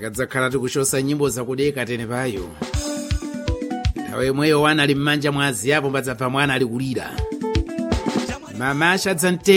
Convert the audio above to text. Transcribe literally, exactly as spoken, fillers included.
tikadzakhala tikuchosa nyimbo zakudeka tenepayo nthawi yomweyo wana ali m'manja mwa aziyapo mbadzapha mwana ali kulira mama ashadzamte